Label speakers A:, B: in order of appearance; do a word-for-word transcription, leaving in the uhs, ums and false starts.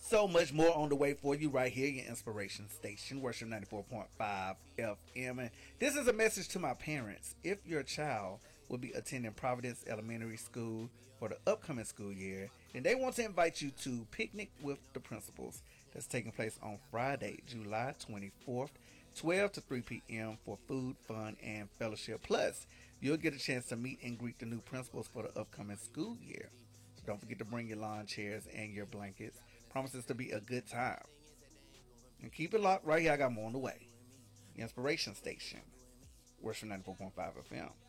A: So much more on the way for you right here, your inspiration station, Worship ninety-four point five F M. And this is a message to my parents. If your child will be attending Providence Elementary School for the upcoming school year, then they want to invite you to Picnic with the Principals. That's taking place on Friday, July twenty-fourth, twelve to three p.m. for food, fun, and fellowship. Plus, you'll get a chance to meet and greet the new principals for the upcoming school year. So don't forget to bring your lawn chairs and your blankets. Promises to be a good time. And keep it locked right here. I got more on the way. The Inspiration Station. Worship ninety-four point five F M.